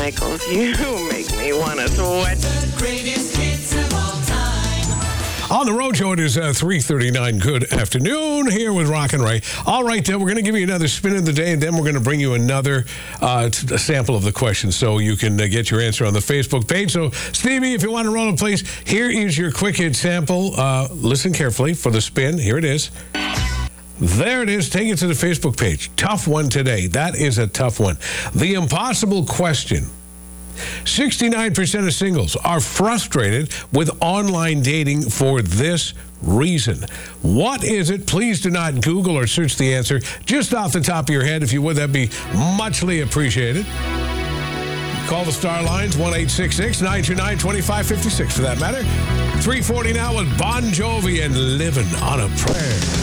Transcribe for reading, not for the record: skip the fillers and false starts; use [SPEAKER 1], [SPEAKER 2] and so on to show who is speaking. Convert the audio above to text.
[SPEAKER 1] Michaels. You make me want to sweat.
[SPEAKER 2] The greatest hits of all time.
[SPEAKER 3] On the Road Show, it is 3:39. Good afternoon here with Rock and Ray. All right, we're going to give you another spin of the day, and then we're going to bring you another sample of the question so you can get your answer on the Facebook page. So, Stevie, if you want to roll it, please, here is your quick hit sample. Listen carefully for the spin. Here it is. There it is. Take it to the Facebook page. Tough one today. That is a tough one. The impossible question. 69% of singles are frustrated with online dating for this reason. What is it? Please do not Google or search the answer. Just off the top of your head, if you would, that'd be muchly appreciated. Call the Star Lines, 1-866-929-2556 for that matter. 3:40 now with Bon Jovi and Living on a Prayer.